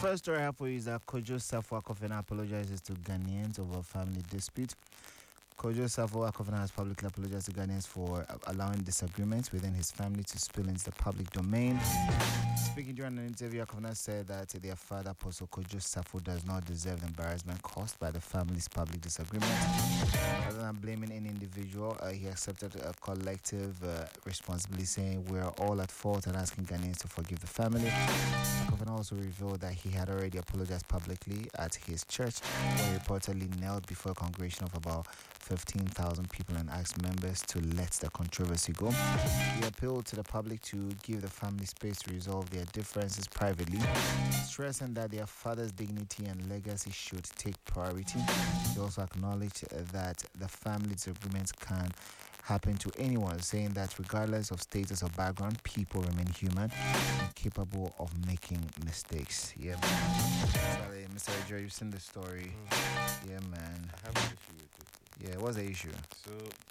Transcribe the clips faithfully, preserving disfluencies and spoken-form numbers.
first story I have for you is that Kojo Safo Akofena apologizes to Ghanaians over family dispute. Kojo Safo Akofena has publicly apologized to Ghanaians for allowing disagreements within his family to spill into the public domain. Speaking during an interview, Akofena said that their father, Apostle Kojo Safo, does not deserve the embarrassment caused by the family's public disagreement. Rather than blaming any individual, uh, he accepted a collective uh, responsibility, saying we're all at fault and asking Ghanaians to forgive the family. Akofena also revealed that he had already apologized publicly at his church, where he reportedly knelt before a congregation of about fifteen thousand people and asked members to let the controversy go. He appealed to the public to give the family space to resolve their differences privately, stressing that their father's dignity and legacy should take priority. He also acknowledged that the family disagreements can happen to anyone, saying that regardless of status or background, people remain human and capable of making mistakes. Yeah, man. Sorry, Mister Joe, you've seen the story. Mm. Yeah, man. I have an issue with it. Yeah, what's the issue? So,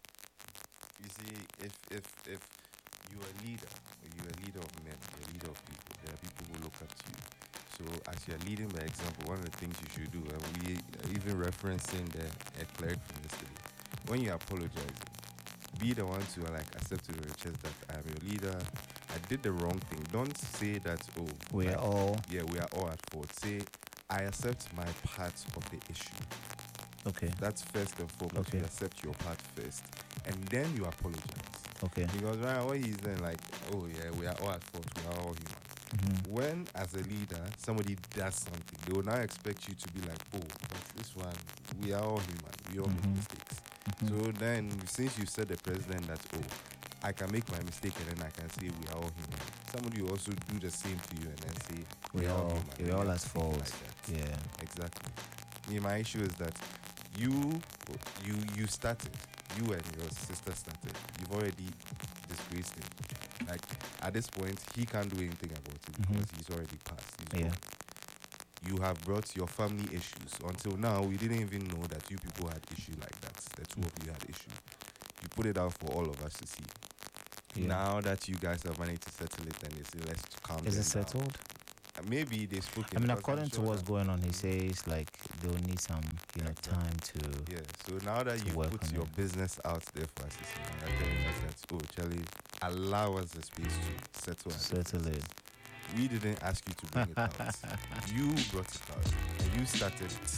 you see, if if if you're a leader, or you're a leader of men, you're a leader of people, there are people who look up to you. So, as you're leading by example, one of the things you should do, and we are even referencing the a cleric from yesterday, when you're apologizing, be the one to like accept to your chest that I am your leader. I did the wrong thing. Don't say that. Oh, we like, are all. Yeah, we are all at fault. Say I accept my part of the issue. Okay. That's first and foremost. Okay. You accept your part first, and then you apologize. Okay. Because right now, what he's then like, oh yeah, we are all at fault. We are all human. Mm-hmm. When, as a leader, somebody does something, they will now expect you to be like, oh, but this one, we are all human. We all Mm-hmm. make mistakes. Mm-hmm. So then, since you said the president that, oh, I can make my mistake and then I can say we are all human, somebody will also do the same to you and then say We, we are all all, human. we And all you at have to think fault. like that. Yeah. Exactly. Me, my issue is that you, you, you started. You and your sister started. You've already disgraced him. Like at this point, he can't do anything about it because Mm-hmm. he's already passed. He's Yeah. gone. You have brought your family issues. Until now, we didn't even know that you people had issue like that. The two of you had issue. You put it out for all of us to see. Yeah. Now that you guys have managed to settle it and they say let's calm Is it them down. settled? Uh, Maybe they spoke. I mean, according to what's going on, he says like they'll need some, you know, Exactly. time to. Yeah, so now that to you work put on your it. business out there for us to see, you're telling us that, oh, Charlie, allow us the space to settle it. Settle it. We didn't ask you to bring it out. You brought it out. And you started it.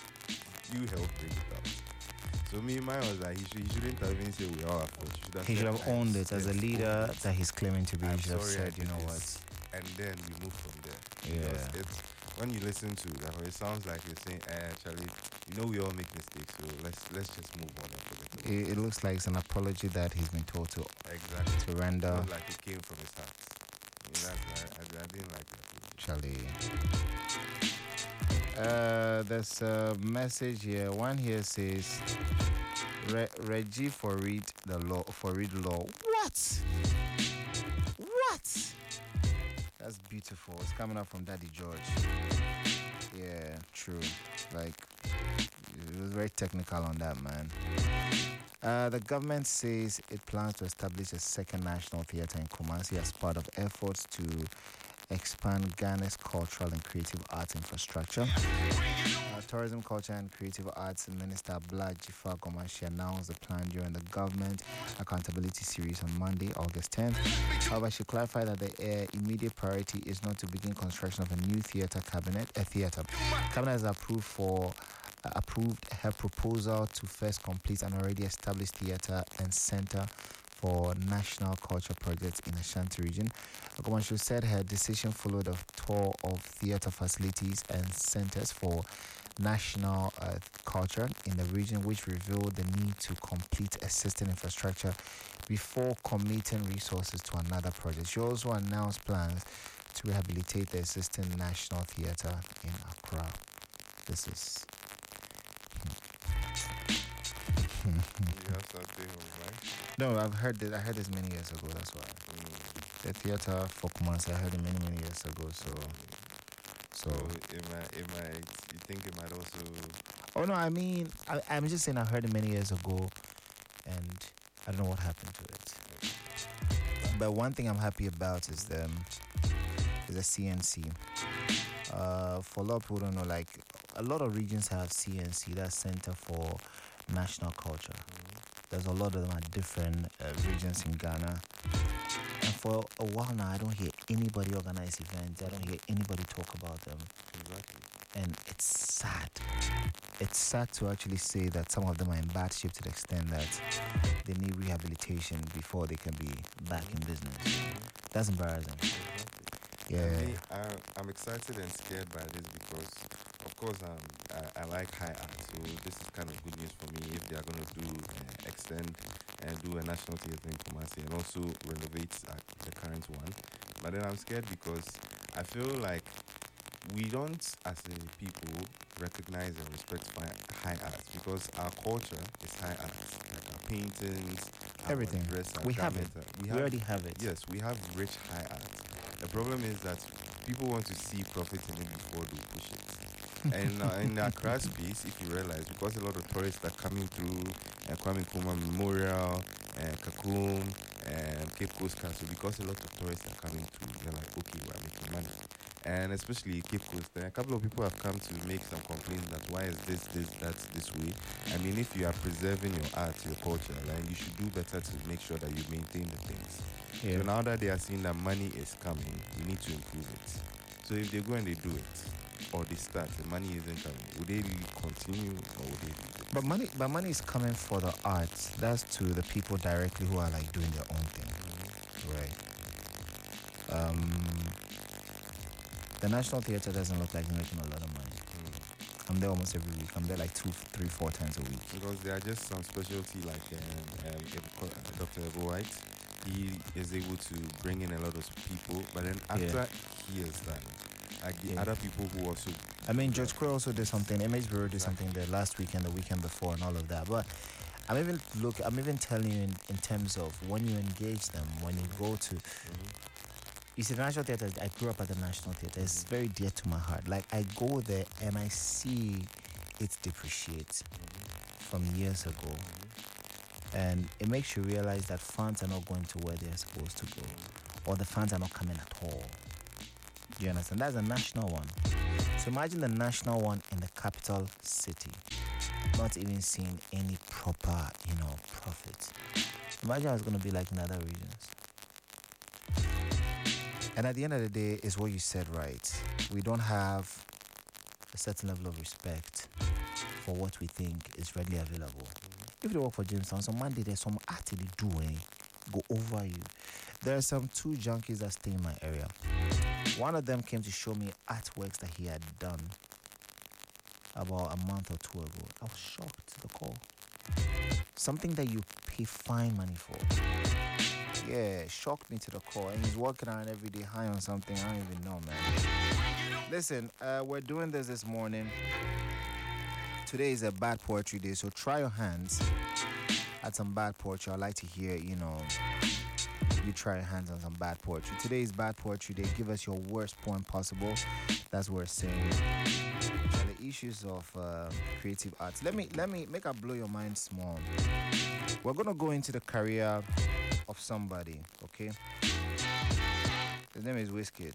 You helped bring it out. So me, mine was that he, should, he shouldn't have even said we all at fault. He should have, He should said, have owned it as a "Let's leader own it." that he's claiming to be. I'm He should have sorry I said, you did know this. what? And then we move from there. Yeah. Because it's, when you listen to that, it sounds like you're saying, eh, Charlie, you know we all make mistakes, so let's let's just move on and forget about it. It, it looks like it's an apology that he's been told to Exactly. to render. Not like it came from his heart. I, mean, that's, I, I, I didn't like that. Charlie. Uh, there's a message here. One here says, Re- Reggie for read the law for read law. What? What? That's beautiful. It's coming up from Daddy George. Yeah, true. Like, it was very technical on that, man. Uh, the government says it plans to establish a second national theatre in Kumasi as part of efforts to expand Ghana's cultural and creative arts infrastructure. Uh, Tourism, Culture and Creative Arts Minister Bla Jifa Gomashi announced the plan during the Government Accountability Series on Monday, August tenth. However, she clarified that the uh, immediate priority is not to begin construction of a new theatre cabinet, a theatre. Cabinet has approved for uh, approved her proposal to first complete an already established theatre and centre for national culture projects in Ashanti region. Gomanshu said her decision followed a tour of theatre facilities and centres for national uh, culture in the region, which revealed the need to complete existing infrastructure before committing resources to another project. She also announced plans to rehabilitate the existing national theatre in Accra. This is... You have something on mind? No, I've heard it. I heard this many years ago. That's why Mm. the theater for Kumasi. I heard it many many years ago. So, So so. it might, it might, you think it might also... Oh no, I mean, I, I'm just saying I heard it many years ago, and I don't know what happened to it. But one thing I'm happy about is the um, is the C N C. Uh, for a lot of people who don't know, like a lot of regions have C N C, that's Center for National Culture. There's a lot of them at different uh, regions in Ghana. And for a while now, I don't hear anybody organize events. I don't hear anybody talk about them. Exactly. And it's sad. It's sad to actually say that some of them are in bad shape to the extent that they need rehabilitation before they can be back in business. That's embarrassing. Exactly. Yeah. Me, I, I'm excited and scared by this because, of course, um, I, I like high art, so this is kind of good news for me if they are going to do uh, extend and do a national theatre in Kumasi and also renovate uh, the current one. But then I'm scared because I feel like we don't, as a people, recognize and respect fi- high art because our culture is high art, like our paintings, our Everything. dress, our We have it. garment, uh, We already have it. Yes, we have rich high art. The problem is that people want to see profit in it before they push it. And uh, in the Accra space, if you realize, because a lot of tourists are coming through uh, Kwame Nkrumah Memorial, uh, Kakum, and Cape Coast Castle, because a lot of tourists are coming through, they're like, okay, we're making money. And especially Cape Coast, uh, a couple of people have come to make some complaints that why is this, this, that, this way. I mean, if you are preserving your art, your culture, then you should do better to make sure that you maintain the things. Yeah. So now that they are seeing that money is coming, we need to improve it. So if they go and they do it, or they start, the money isn't coming, would they really continue or would they leave it? But money, but money is coming for the arts. That's to the people directly who are like doing their own thing, right? Um, the National Theatre doesn't look like they're making a lot of money. I'm there almost every week. I'm there like two, three, four times a week. Because there are just some specialty like um, um, Ev- uh, Doctor Evo White. He is able to bring in a lot of people, but then after Yeah. he is done, like the Yeah. other people who also I mean, George Crow also did something. M H Bureau did something there last weekend, the weekend before, and all of that. But I'm even look. I'm even telling you in, in terms of when you engage them, when you go to. You see, the National Theatre. I grew up at the National Theatre. It's very dear to my heart. Like I go there and I see it depreciate from years ago, and it makes you realize that funds are not going to where they're supposed to go, or the funds are not coming at all. You understand? That's a national one. So imagine the national one in the capital city, not even seeing any proper, you know, profit. Imagine how it's going to be like in other regions. And at the end of the day, is what you said, right? We don't have a certain level of respect for what we think is readily available. If you work for Jamestown, on Monday there's some art they do, eh? Go over you. There are some two junkies that stay in my area. One of them came to show me artworks that he had done about a month or two ago. I was shocked to the core. Something that you pay fine money for. Yeah, shocked me to the core. And he's walking around every day high on something I don't even know, man. Listen, uh, we're doing this this morning. Today is a bad poetry day, so try your hands at some bad poetry. I'd like to hear, you know, you try your hands on some bad poetry. Today is bad poetry day. Give us your worst poem possible. That's what we're saying. And the issues of uh, creative arts. Let me let me make I blow your mind small. We're gonna go into the career of somebody, okay? His name is Wizkid.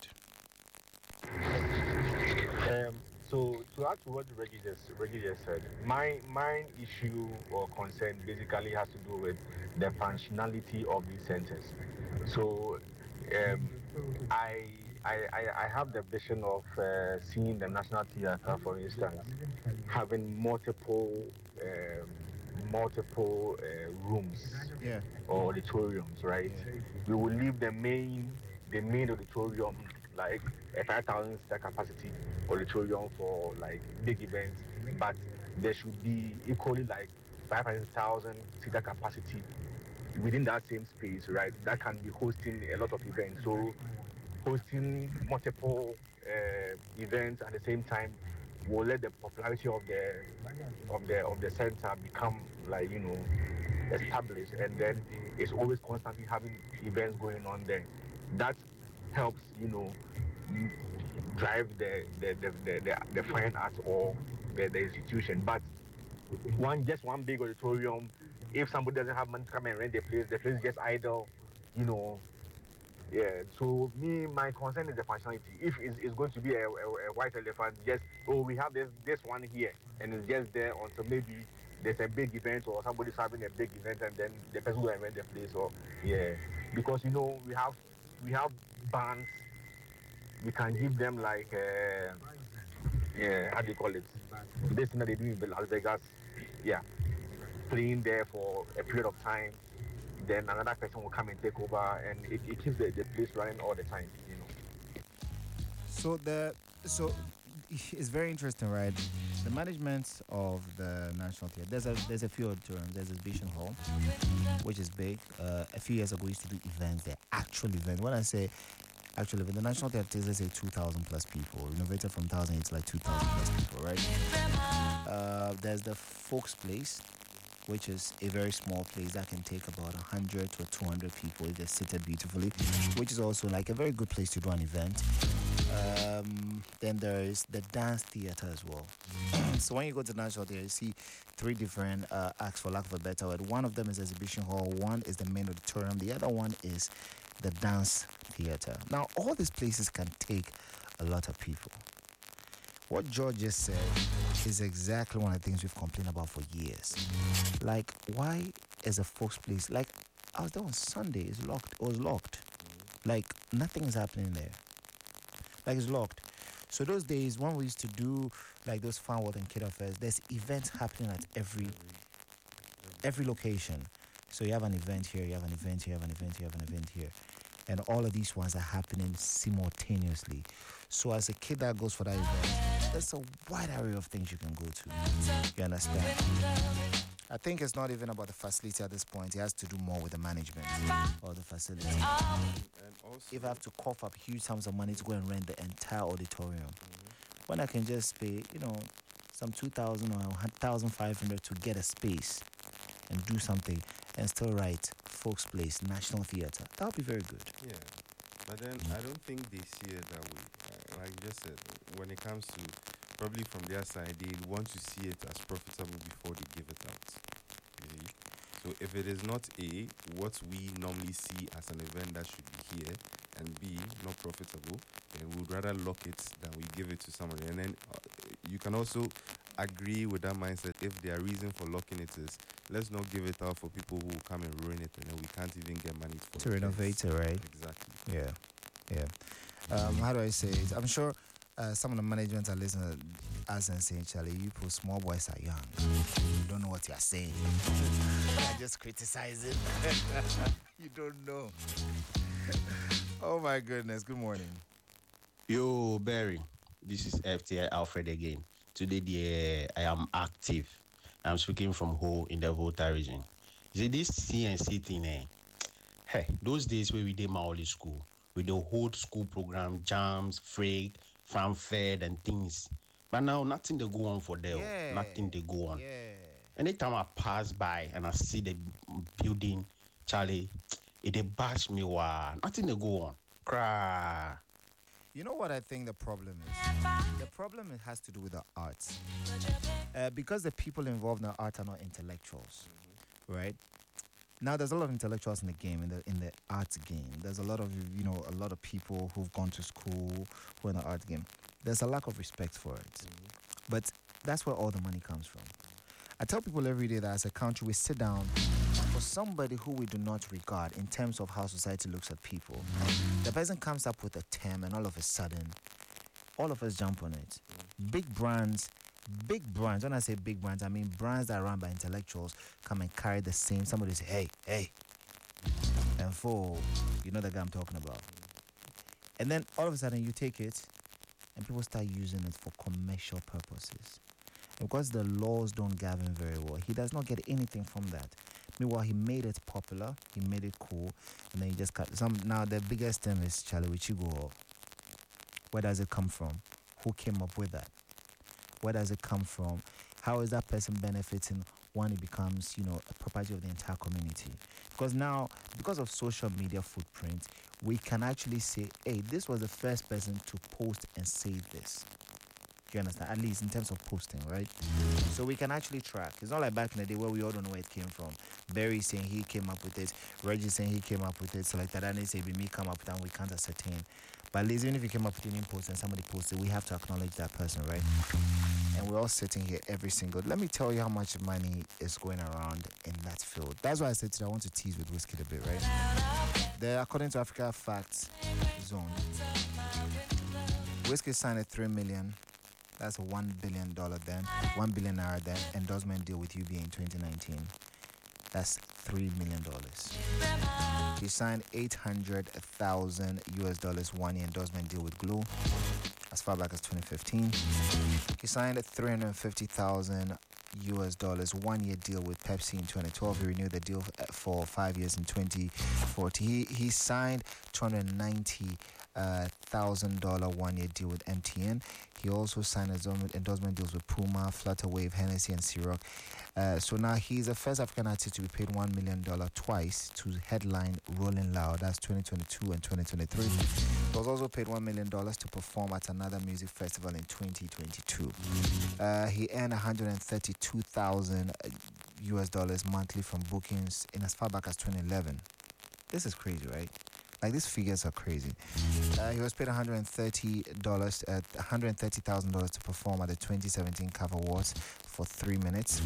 Um, so to add to what Reggie just Reggie just said, my my issue or concern basically has to do with the functionality of these centers. So um, I, I I I have the vision of uh, seeing the National Theatre, for instance, having multiple um, multiple uh, rooms Yeah. or auditoriums, right? We will leave the main the main auditorium like a five thousand seater capacity auditorium for like big events, but there should be equally like five hundred thousand seater capacity within that same space, right? That can be hosting a lot of events. So hosting multiple uh, events at the same time will let the popularity of the of the of the center become like you know established, and then it's always constantly having events going on there. That helps, you know, m- drive the the the, the, the, the fine arts or the, the institution. But one just one big auditorium, if somebody doesn't have money to come and rent the place, the place gets idle, you know, Yeah, so me, my concern is the functionality. If it's, it's going to be a, a, a white elephant, just oh, we have this this one here, and it's just there until maybe there's a big event or somebody's having a big event, and then the person will rent the place. Or yeah, because you know we have we have bands, we can give them like uh, yeah, how do you call it? This thing that they do in Las Vegas, yeah, playing there for a period of time, then another person will come and take over, and it, it keeps the, the place running all the time, you know. So the so it's very interesting, right? The management of the National Theatre. There's a there's a few auditoriums. There's Exhibition Hall, which is big. Uh, a few years ago, we used to do events there, actual events. When I say actual event, the National Theatre is let's say two thousand plus people. Renovated from one thousand eight to like two thousand plus people, right? Uh, there's the Folks Place, which is a very small place that can take about one hundred to two hundred people if they're seated beautifully, which is also like a very good place to do an event. Um, then there is the dance theater as well. So when you go to the National Theatre, you see three different uh, acts, for lack of a better word. One of them is Exhibition Hall, one is the main auditorium, the other one is the dance theater. Now, all these places can take a lot of people. What George just said is exactly one of the things we've complained about for years. Like, why is a Folks Place, like, I was there on Sunday, it's locked, it was locked. Like, nothing is happening there. Like, it's locked. So those days, when we used to do, like, those Fun World and Kid Affairs, there's events happening at every, every location. So you have an event here, you have an event here, you have an event here, you have an event here. And all of these ones are happening simultaneously. So as a kid that goes for that event, there's a wide array of things you can go to. You understand? I think it's not even about the facility at this point. It has to do more with the management of the facility. And also, If I have to cough up huge sums of money to go and rent the entire auditorium, when I can just pay, you know, some two thousand or one thousand five hundred to get a space and do something and still write Folks Place, National Theatre, that would be very good. yeah. But then I don't think they see it that way. Uh, like you just said, when it comes to probably from their side, they want to see it as profitable before they give it out. You see? So if it is not A, what we normally see as an event that should be here, and B, not profitable, then we would rather lock it than we give it to somebody. And then uh, you can also agree with that mindset if their reason for locking it is let's not give it out for people who will come and ruin it, and then we can't even get money for To it. renovate it, right? Exactly. Yeah, yeah. Um, how do I say it? I'm sure uh, some of the management are listening to us and saying, Charlie, you people small boys are young. You don't know what you're saying. You're just criticizing. You don't know. Oh my goodness. Good morning. Yo, Barry, this is F T I Alfred again. Today, the, I am active. I'm speaking from Ho in the Volta region. You see, this C N C thing, eh? Hey, those days where we did my old school, with the whole school program, jams, frig, fanfare, and things. But now, nothing they go on for them. Yeah. Nothing they go on. Yeah. Anytime I pass by and I see the building, Charlie, it they bash me. Wow, nothing they go on. Cry. You know what I think the problem is? The problem it has to do with the arts. Uh, because the people involved in the art are not intellectuals, right? Now there's a lot of intellectuals in the game, in the in the arts game. There's a lot of you know a lot of people who've gone to school who are in the art game. There's a lack of respect for it, but that's where all the money comes from. I tell people every day that as a country we sit down for somebody who we do not regard in terms of how society looks at people. The person comes up with a term and all of a sudden, all of us jump on it. Big brands, big brands, when I say big brands, I mean brands that are run by intellectuals come and carry the same. Somebody say, hey, hey. And for, you know the guy I'm talking about. And then all of a sudden you take it and people start using it for commercial purposes. Because the laws don't govern very well, he does not get anything from that. Meanwhile, he made it popular, he made it cool, and then he just cut some. Now, the biggest thing is Charlie Wichigo. Where does it come from? Who came up with that? Where does it come from? How is that person benefiting when it becomes, you know, a property of the entire community? Because now, because of social media footprint, we can actually say, hey, this was the first person to post and say this. You understand? At least in terms of posting, right? So we can actually track. It's not like back in the day where we all don't know where it came from. Barry saying he came up with it, Reggie saying he came up with it, so like that, and they say me come up with it and we can't ascertain. But at least even if you came up with any post and somebody posted, we have to acknowledge that person, right? And we're all sitting here every single. Let me tell you how much money is going around in that field. That's why I said today I want to tease with Whiskey a bit, right? There, according to Africa Facts Zone, Whiskey signed a three million. That's a one billion dollar then, one billion naira then endorsement deal with U B A in twenty nineteen. That's three million dollars. He signed eight hundred thousand U S dollars one year endorsement deal with Glo as far back as twenty fifteen. He signed a three hundred fifty thousand U S dollars one year deal with Pepsi in twenty twelve. He renewed the deal for five years in twenty fourteen. He he signed two hundred ninety uh, thousand dollar one year deal with M T N. He also signed endorsement deals with Puma, Flutterwave, Hennessy, and Ciroc. Uh, so now he's the first African artist to be paid one million dollars twice to headline Rolling Loud. That's twenty twenty-two and twenty twenty-three. He was also paid one million dollars to perform at another music festival in twenty twenty-two. Uh, he earned one hundred thirty-two thousand U S dollars monthly from bookings in as far back as twenty eleven. This is crazy, right? Like, these figures are crazy. Uh, he was paid one hundred thirty dollars, uh, one hundred thirty thousand dollars to perform at the twenty seventeen C A F Awards for three minutes.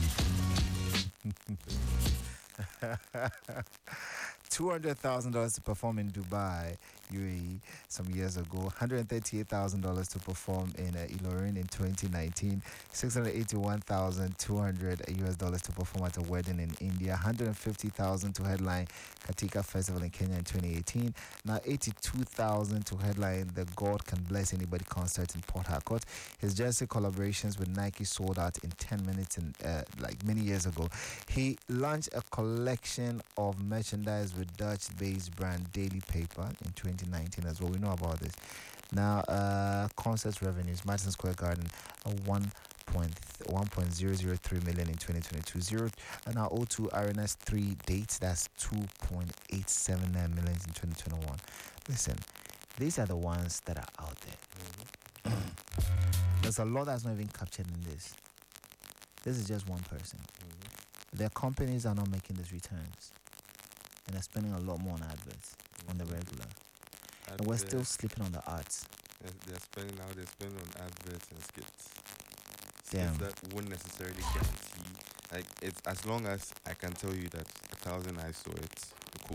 two hundred thousand dollars to perform in Dubai, U A E, some years ago. one hundred thirty-eight thousand dollars to perform in uh, Ilorin in twenty nineteen. six hundred eighty-one thousand two hundred U S dollars to perform at a wedding in India. one hundred fifty thousand to headline Katika Festival in Kenya in twenty eighteen. Now eighty-two thousand to headline the God Can Bless Anybody concert in Port Harcourt. His jersey collaborations with Nike sold out in ten minutes in, uh, like many years ago. He launched a collection of merchandise with Dutch-based brand Daily Paper in twenty nineteen as well. We know about this. Now, uh, concert revenues, Madison Square Garden, uh, one point zero zero three million in twenty twenty-two. Zero, and now O two Arena's three dates, that's two point eight seven nine million in twenty twenty-one. Listen, these are the ones that are out there. Mm-hmm. There's a lot that's not even captured in this. This is just one person. Mm-hmm. Their companies are not making these returns. And they're spending a lot more on adverts, mm-hmm. on the regular. Adverts. And we're still sleeping on the arts. They're, they're spending now, they're spending on adverts and skits. Damn. Skits that won't necessarily guarantee. Like, it's as long as I can tell you that a thousand eyes saw it, cool.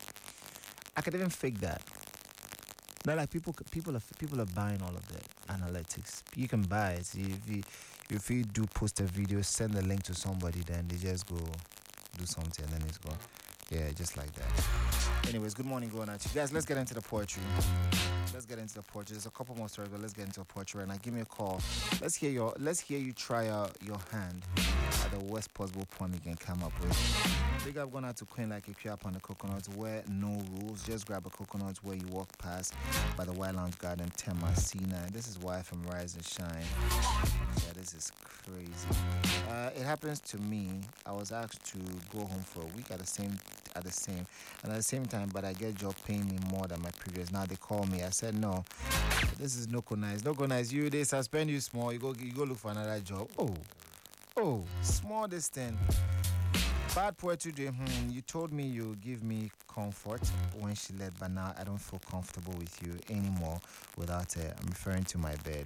I could even fake that. No, like people, people are people are buying all of the analytics. You can buy it. If you, if you do post a video, send the link to somebody, then they just go do something, and then it's gone. Yeah, just like that. Anyways, good morning, going at you guys. Let's get into the poetry. Let's get into the poetry. There's a couple more stories, but let's get into the poetry right now. Give me a call. Let's hear your. Let's hear you try out your hand at the worst possible poem you can come up with. Big up going out to Queen like a up on the coconuts. Where no rules. Just grab a coconut where you walk past by the Wild Lounge Garden, Temasina. This is why from Rise and Shine. Yeah, this is crazy. Uh, it happens to me. I was asked to go home for a week at the same at the same and at the same time, but I get job paying me more than my previous. Now they call me. I said no. This is no nice. No nice. You they suspend you small. You go you go look for another job. Oh, oh, small this thing. Bad poetry day. Hmm, you told me you give me comfort when she led, but now I don't feel comfortable with you anymore without her. I'm referring to my bed.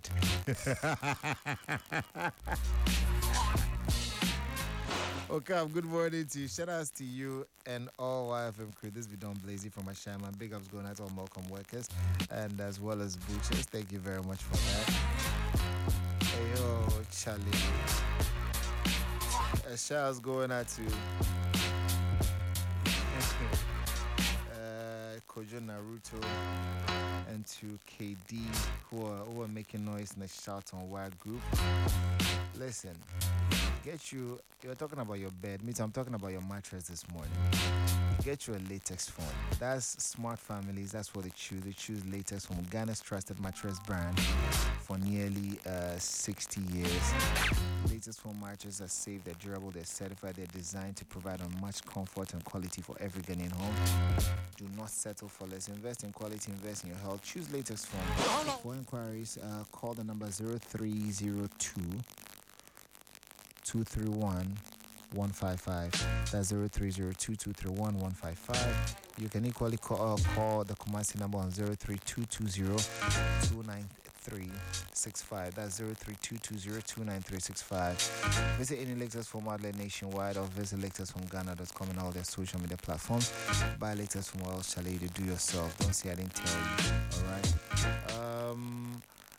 Okay, good morning to you. Shout outs to you and all Y F M crew. This be Don Blazy from my shaman. Big ups going out to all Malcolm workers and as well as butchers. Thank you very much for that. Hey yo, Charlie. A shout outs going out to uh, Kojo Naruto and to K D who are, who are making noise in the Shout on Wild group. Listen. Get you, you're talking about your bed. Me too, I'm talking about your mattress this morning. get you a latex foam. That's smart families. That's what they choose. They choose latex foam, Ghana's trusted mattress brand for nearly uh, sixty years. Latex foam mattresses are safe, they're durable, they're certified, they're designed to provide unmatched comfort and quality for every Ghanaian home. Do not settle for less. Invest in quality, invest in your health. Choose latex foam. For inquiries, uh, call the number zero three zero two, two three one, one five five. That's zero three zero two, two three one, one five five. You can equally call, uh, call the Kumasi number on zero three two two zero, two nine three six five. That's zero three two two zero, two nine three six five. Visit any Lexus from outlet nationwide or visit lexus from ghana dot com and all their social media platforms. Buy Lexus from Wells Chalet to do yourself. Don't say I didn't tell you. Alright? Um,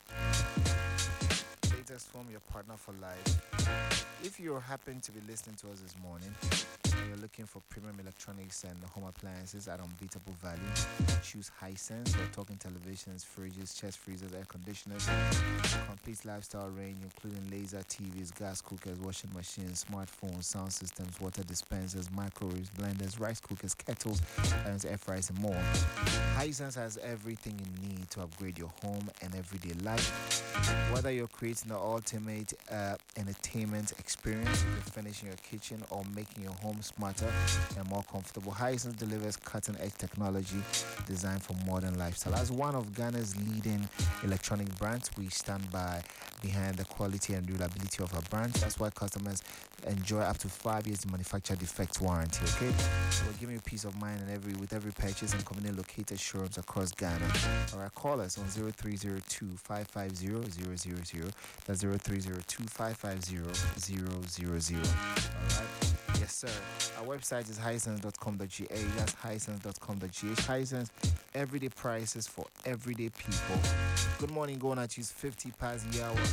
Lexus from your partner for life. If you happen to be listening to us this morning and you're looking for premium electronics and home appliances at unbeatable value, choose Hisense. We're talking televisions, fridges, chest freezers, air conditioners, complete lifestyle range including laser T Vs, gas cookers, washing machines, smartphones, sound systems, water dispensers, microwaves, blenders, rice cookers, kettles, irons, air fryers, and more. Hisense has everything you need to upgrade your home and everyday life. Whether you're creating the ultimate uh, entertainment experience, if you're finishing your kitchen or making your home smarter and more comfortable, Hisense delivers cutting-edge technology designed for modern lifestyle. As one of Ghana's leading electronic brands, we stand by behind the quality and reliability of our brand. That's why customers enjoy up to five years manufacturer defect warranty. Okay, so we're giving you peace of mind and every with every purchase and conveniently located showrooms across Ghana. All right, call us on zero three zero two, five five zero, zero zero zero. That's zero three zero two, five five zero, zero zero zero. All right. Yes, sir. Our website is hisense dot com dot g a. That's hisense dot com dot g h. Hisense, everyday prices for everyday people. Good morning, going at you fifty past the hour.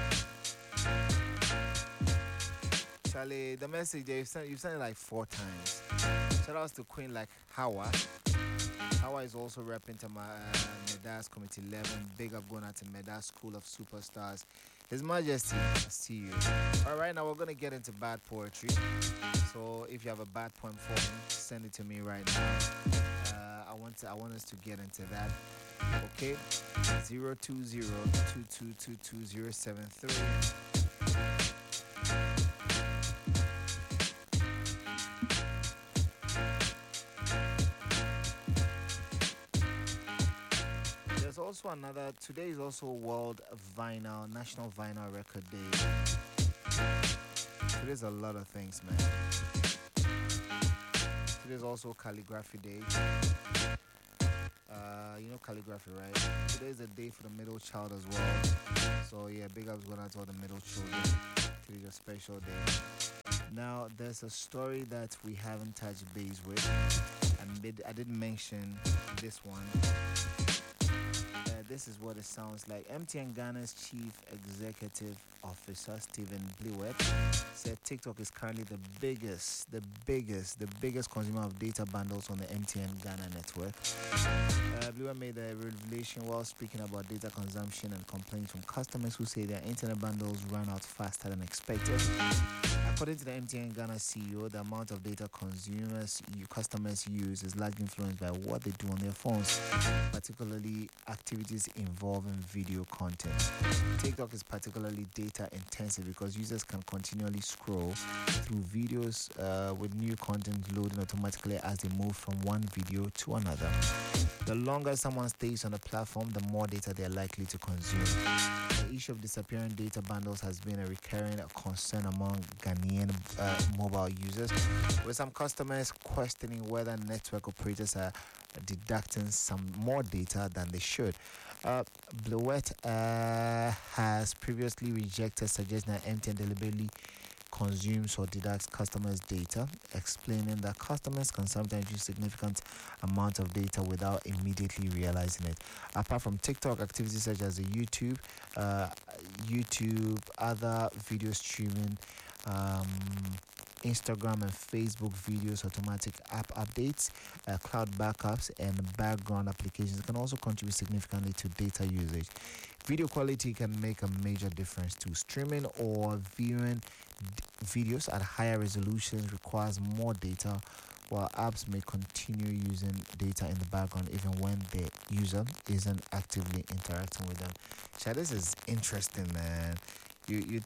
Charlie, the message there, you've sent, you've sent it like four times. Shout outs to Queen like Hawa. Hawa is also repping to my uh, Medas Committee eleven. Big up going out to Medas School of Superstars. His Majesty, I see you. All right, now we're going to get into bad poetry. So if you have a bad poem for me, send it to me right now. Uh, I want to, I want us to get into that. Okay, zero two zero, two two two two zero seven three. There's also another, today is also World Vinyl, National Vinyl Record Day. Today's a lot of things, man. Today's also Calligraphy Day. Uh, you know calligraphy, right? Today's a day for the middle child as well. So yeah, big ups going out to all the middle children. Today's a special day. Now, there's a story that we haven't touched base with. And did, I did mention this one. Uh, this is what it sounds like. M T N Ghana's Chief Executive Officer, Stephen Blewett, said TikTok is currently the biggest, the biggest, the biggest consumer of data bundles on the M T N Ghana network. Uh, Blewett made the revelation while speaking about data consumption and complaints from customers who say their internet bundles run out faster than expected. According to the M T N Ghana C E O, the amount of data consumers, customers use is largely influenced by what they do on their phones, particularly activities involving video content. TikTok is particularly data intensive because users can continually scroll through videos uh, with new content loading automatically as they move from one video to another. The longer someone stays on the platform, the more data they are likely to consume. The issue of disappearing data bundles has been a recurring concern among Ghanaian uh, mobile users, with some customers questioning whether network operators are deducting some more data than they should. Uh, Blewett uh, has previously rejected suggesting that M T N deliberately consumes or deducts customers' data, explaining that customers can sometimes use significant amount of data without immediately realizing it. Apart from TikTok, activities such as the YouTube, uh, YouTube, other video streaming, um, Instagram and Facebook videos, automatic app updates, uh, cloud backups, and background applications can also contribute significantly to data usage. Video quality can make a major difference too. Streaming or viewing d- videos at higher resolutions requires more data, while apps may continue using data in the background even when the user isn't actively interacting with them. Chad, this is interesting, man. You, you.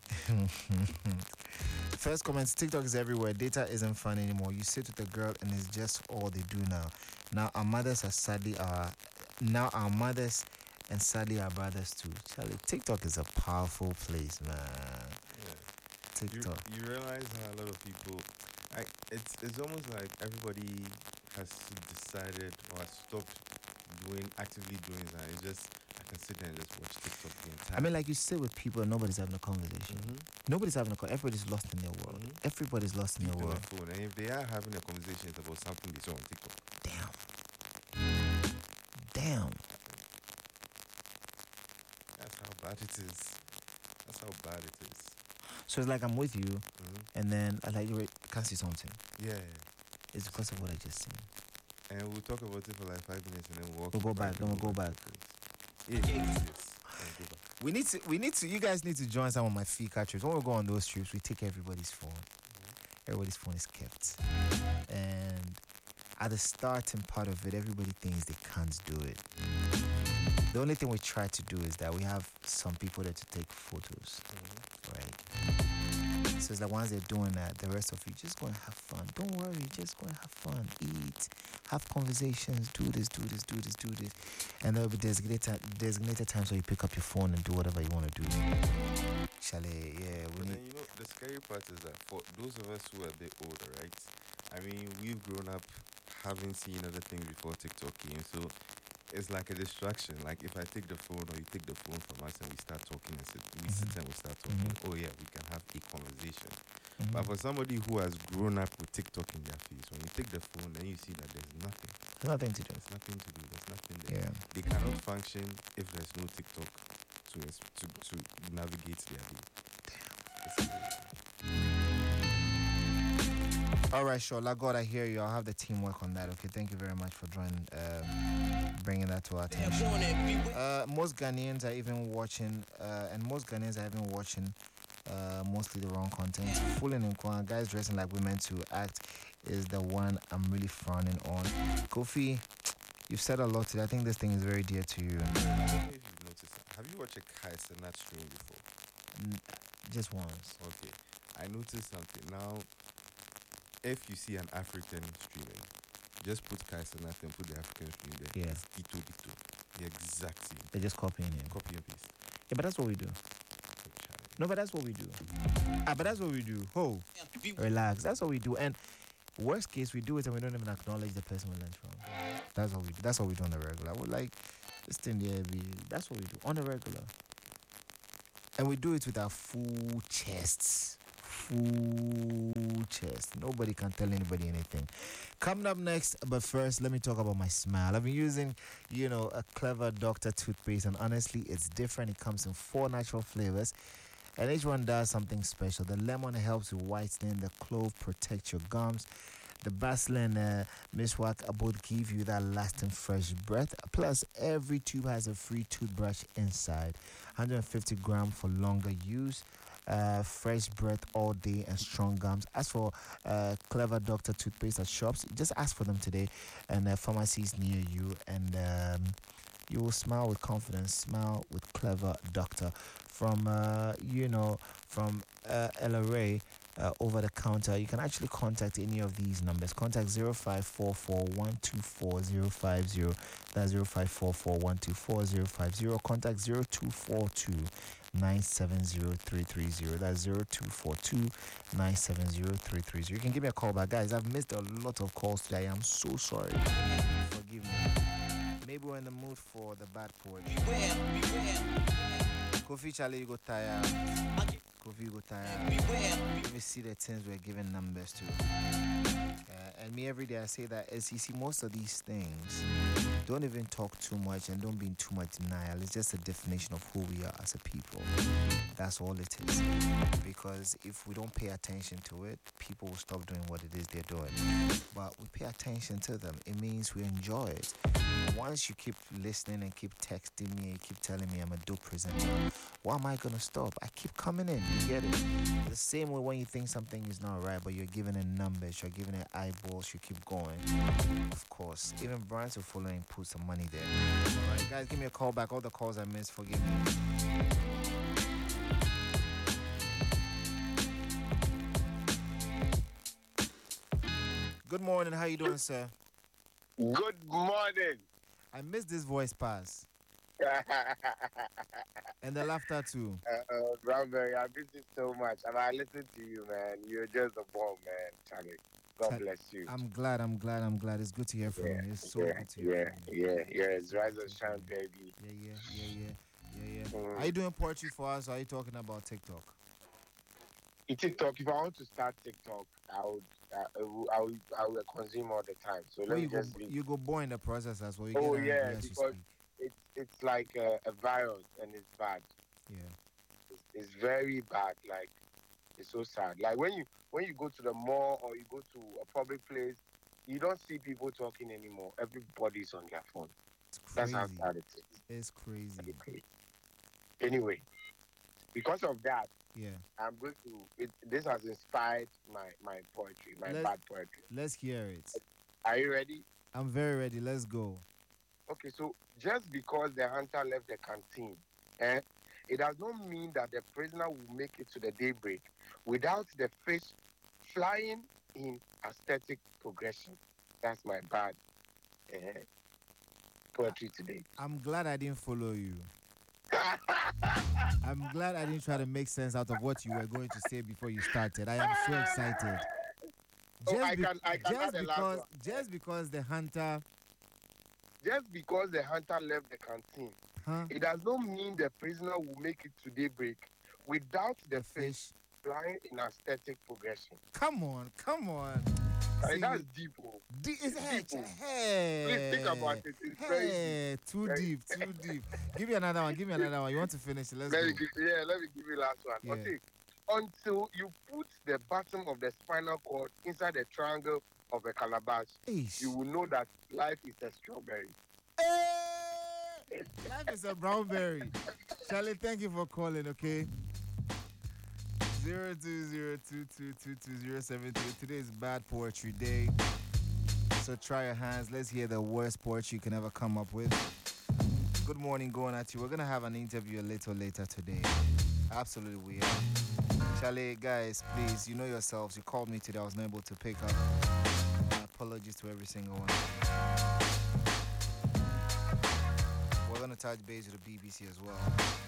First comments: TikTok is everywhere. Data isn't fun anymore. You sit with a girl and it's just all they do now. Now our mothers are sadly our. Now our mothers and sadly our brothers too. Charlie, TikTok is a powerful place, man. Yeah. TikTok. You, you realize how a lot of people, I, it's it's almost like everybody has decided or has stopped doing actively doing that. It's just I can sit there and just watch TikTok the entire. I mean, like you sit with people and nobody's having a conversation. Mhm. Nobody's having a con- Everybody's lost in their world. Mhm. Everybody's lost in Deep their in world. the phone, and if they are having a conversation, it's about something they saw on TikTok. Damn. Damn. That's how bad it is. That's how bad it is. So it's like I'm with you, Mhm. and then I like you can't see something. Yeah. It's because of what I just seen. And we'll talk about it for like five minutes and then we'll walk. We'll go back, then we'll go back. Yeah, yes, yes. And go back. We need to. We need to. You guys need to join some of my Fika trips. When we go on those trips, we take everybody's phone. Everybody's phone is kept, and at the starting part of it, everybody thinks they can't do it. The only thing we try to do is that we have some people there to take photos, right? So it's like once they're doing that, the rest of you just go and have fun. Don't worry, just go and have fun, eat, have conversations, do this, do this, do this, do this, and there'll be designated designated times where you pick up your phone and do whatever you want to do. Chalet, yeah, we But need. then, you know, the scary part is that for those of us who are a bit older, right? I mean, we've grown up having seen other things before TikTok came, so it's like a distraction. Like if I take the phone or you take the phone from us and we start talking and sit, we sit and we start talking, oh yeah, we can have a conversation. Mhm. But for somebody who has grown up with TikTok in their face, when you take the phone, then you see that there's nothing. There's nothing to do. There's nothing to do. There's nothing there. Yeah. They cannot function if there's no TikTok to es- to, to navigate their day. It's- All right, sure. La God, I hear you. I'll have the team work on that. Okay, thank you very much for joining, um, bringing that to our attention. Uh, most Ghanaians are even watching, uh, and most Ghanaians are even watching uh, mostly the wrong content. Fooling in Kwan, guys dressing like women to act is the one I'm really frowning on. Kofi, you've said a lot today. I think this thing is very dear to you. I don't know if you've noticed that. Have you watched a Kai Cenat stream before? N- Just once. Okay. I noticed something. Now, if you see an African streaming, just put Kai Cenat and put the African stream there. Yeah. It's Ito Dito. The exact same. They're just copying him. Copy and paste. Yeah, but that's what we do. No, but that's what we do. Ah, but that's what we do. Ho, relax. That's what we do. And worst case, we do it and we don't even acknowledge the person we learned from. That's what we do. That's what we do on the regular. We're like, this thing there, be, that's what we do on the regular. And we do it with our full chests. Full chest. Nobody can tell anybody anything. Coming up next, but first, let me talk about my smile. I've been using, you know, a Clever Doctor toothpaste, and honestly, it's different. It comes in four natural flavors, and each one does something special. The lemon helps with whitening, the clove protects your gums, the basil and uh, miswak both give you that lasting fresh breath. Plus, every tube has a free toothbrush inside. one hundred fifty grams for longer use. Uh, fresh breath all day and strong gums. As for uh, Clever Doctor toothpaste at shops, just ask for them today and uh, pharmacies near you, and um, you will smile with confidence. Smile with Clever Doctor from uh, you know from uh, L R A. Uh, over the counter. You can actually contact any of these numbers. Contact zero five four four, one two four, zero five zero. That's zero five four four, one two four, zero five zero. Contact zero two four two, nine seven zero, three three zero. That's zero two four two, nine seven zero, three three zero. You can give me a call back. Guys, I've missed a lot of calls today. I'm so sorry. Forgive me. Maybe we're in the mood for the bad poetry. Kofi Charlie, you go tired. Kofi, you go tired. Let me see the things we're giving numbers to. Uh, and me every day I say that as you see most of these things, Don't even talk too much and don't be in too much denial. It's just a definition of who we are as a people. That's all it is. Because if we don't pay attention to it, people will stop doing what it is they're doing. But we pay attention to them. It means we enjoy it. Once you keep listening and keep texting me and keep telling me I'm a dope presenter, why am I going to stop? I keep coming in. You get it? The same way when you think something is not right, but you're giving it numbers, you're giving it eyeballs, you keep going. Of course. Even brands will follow and put some money there. All right, guys, give me a call back. All the calls I missed, forgive me. Good morning. How you doing, sir? Good morning. I missed this voice pass. And the laughter too. Uh, uh, Brownberry, I miss you so much. And I listen to you, man. You're just a bomb, man, Charlie. God bless you. I'm glad, I'm glad, I'm glad. It's good to hear from yeah, you. It's so yeah, good to hear yeah, from you. Yeah, yeah, It's Rise and Shine, baby. Yeah, yeah, yeah, yeah, yeah, yeah. Mm. Are you doing poetry for us or are you talking about TikTok? In TikTok, if I want to start TikTok, I would, uh, I would, I would, I would consume all the time. So Well, let me you go, just leave. you go boy in the process as well. You Oh, get yeah, angry as you because speak. it's, it's like a, a virus and it's bad. Yeah. It's, it's very bad. Like, it's so sad. Like when you when you go to the mall or you go to a public place, you don't see people talking anymore. Everybody's on their phone. It's That's crazy. how sad it is. It's crazy. Anyway, because of that, Yeah. I'm going to. It, this has inspired my my poetry, my Let- bad poetry. Let's hear it. Are you ready? I'm very ready. Let's go. Okay, so just because the hunter left the canteen, eh, it does not mean that the prisoner will make it to the daybreak without the fish flying in aesthetic progression. That's my bad eh, poetry today. I'm glad I didn't follow you. I'm glad I didn't try to make sense out of what you were going to say before you started. I am so excited. Oh, I be- can- I can just add a last because one. just because the hunter, Just because the hunter left the canteen, huh? it does not mean the prisoner will make it to daybreak without the, The fish fish. flying in aesthetic progression. Come on, come on. Like, See, that's deep. Oh. D- it's hey, deep, oh. hey. Please think about it. It's very deep. Hey, too Very- deep, too deep. Give me another one. Give me another one. You want to finish it? Let's Let me go. give, yeah, let me give you last one. Yeah. Okay. Until you put the bottom of the spinal cord inside the triangle of a calabash, Eesh. you will know that life is a strawberry. Hey! Life is a brownberry. Charlie, thank you for calling, okay? Zero two zero two two two two zero seven three. Today is Bad Poetry Day. So try your hands. Let's hear the worst poetry you can ever come up with. Good morning, going at you. We're gonna have an interview a little later today. Absolutely weird. Charlie, guys, please, you know yourselves. You called me today. I was not able to pick up. My apologies to every single one. We're gonna touch base with the B B C as well.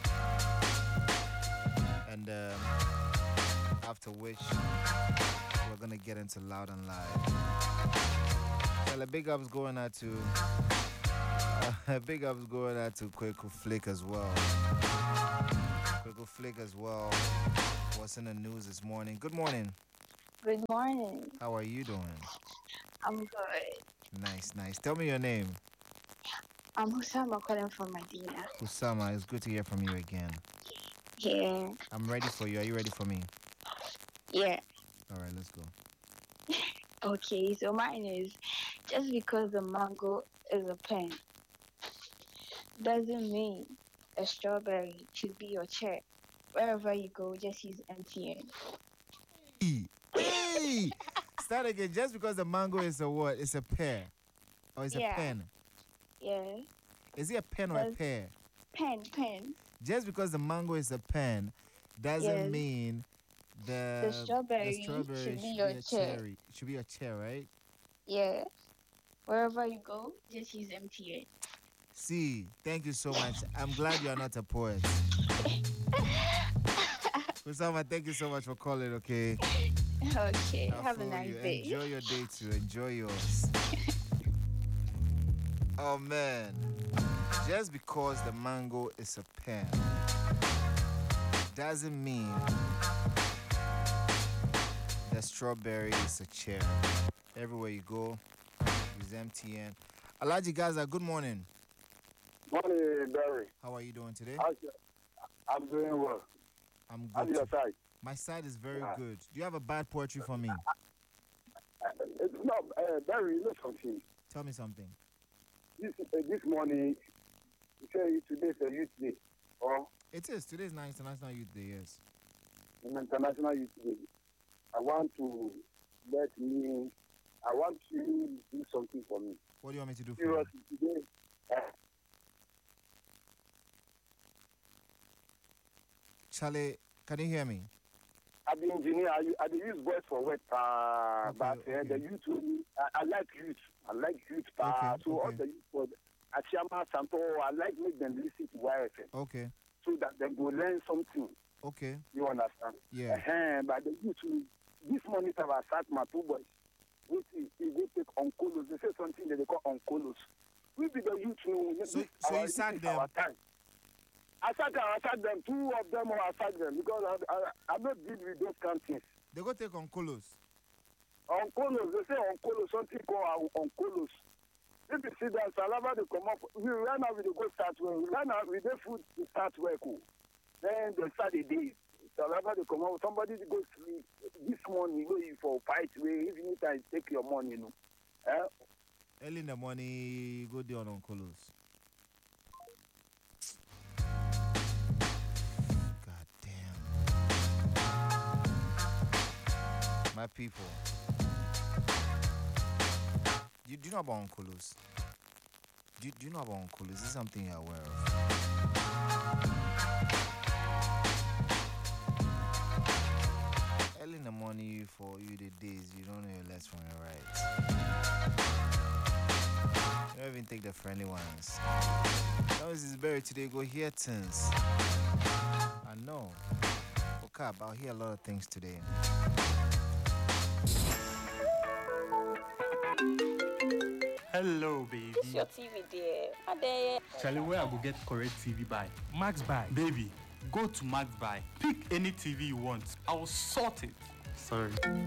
And um, after which, we're gonna get into Loud and Live. Well, a big ups going out to uh, big ups going out to Kwaku Flick as well. Kwaku Flick as well. What's in the news this morning? Good morning. Good morning. How are you doing? I'm good. Nice, nice. Tell me your name. I'm Husama calling from Medina. Usama. It's good to hear from you again. Yeah. I'm ready for you. Are you ready for me? Yeah. All right, let's go. Okay, so mine is just because the mango is a pen doesn't mean a strawberry should be your chair. Wherever you go, just use M T N. E. Hey! Start again. Just because the mango is a what? It's a pear. Or it's Yeah. a pen. Yeah. Is it a pen or a Yes. pear? Pen, pen. Just because the mango is a pen doesn't Yes. mean the, The strawberry strawberry should be your a chair. cherry. It should be a chair, right? Yeah. Wherever you go, just use M T N. See, thank you so much. I'm glad you are not a poet. Usama, thank you so much for calling, okay? Okay. I Have a feel nice you. day. Enjoy your day too. Enjoy yours. Oh man. Just because the mango is a pen doesn't mean the strawberry is a chair. Everywhere you go, use M T N. Alaji Gaza, good morning. Morning, Barry. How are you doing today? How's your- I'm doing well. I'm How's good. your too. side? My side is very Yeah. good. Do you have a bad poetry for me? Uh, it's not, uh, Barry, you know something. Tell me something. This, uh, this morning, you say today's a youth day, or It is. Today is International Youth Day, yes. an International Youth Day. I want to let me, I want you to do something for me. What do you want me to do for you? Seriously, today, uh, Charlie, can you hear me? I'm the engineer. I, I dey use voice for work, uh, Okay, but uh, okay. the youth, I, I like youth. I like youth. Uh, Okay, so all okay. the youth for Achama Santo, I like make them listen to Y F M Okay. so that they go learn something. Okay. You understand? Yeah. Uh-huh, but the youth, will- this morning I have sacked my two boys. Which is, is they take oncolos. They say something that they call oncolos. We be the youth. You know, So- this so our- you this sacked is them? our time. I sacked them. I sacked them. Two of them I sacked them because I, I, I not deal with those kind of things. They go take on Colos. Oncolos, they say oncolos, something called oncolos. If you see that Salava, they come up, we right now we dey go start work. Right now we dey food to start work. Oh. Then they start the day. Salava, they come up, somebody dey go sleep. This morning, you know, you for fight way, if you need time, take your money, you know. Eh? Early in the morning, go there on Colos. God damn. My people. Do you, do you know about Oncolos? Do, you- do you know about Oncolos? Is this something you're aware of? Early in the morning for you the days, you don't know your left from your right. You don't even take the friendly ones. That was his berry today, go hear things. I know. For Cap, I'll hear a lot of things today. Hello, baby. This your T V there. Are there? Charlie, where I go get correct T V buy? Max Buy. Baby, go to Max Buy. Pick any T V you want. I will sort it. Sorry.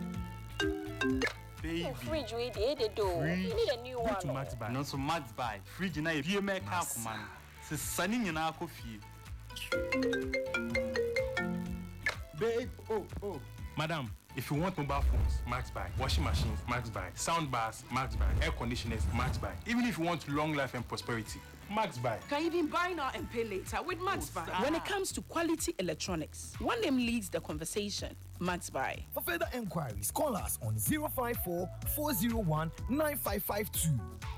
Baby. Oh, fridge we did they do. Fridge. You need a new Go one. to Max Buy. No, so Max Buy. Fridge na ye me ka command. Se sani nyina ko fie. Babe, oh, oh. Madam, if you want mobile phones, Max Buy. Washing machines, Max Buy. Sound bars, Max Buy. Air conditioners, Max Buy. Even if you want long life and prosperity, Max Buy. Can even buy now and pay later with Max Buy. When it comes to quality electronics, one name leads the conversation. Max Buy. For further enquiries, call us on zero five four, four zero one, nine five five two.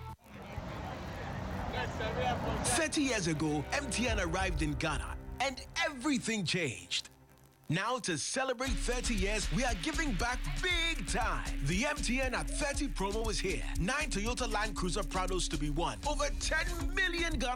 thirty years ago, M T N arrived in Ghana and everything changed. Now, to celebrate thirty years, we are giving back big time. The M T N at thirty promo is here. Nine Toyota Land Cruiser Prados to be won. Over ten million Ghana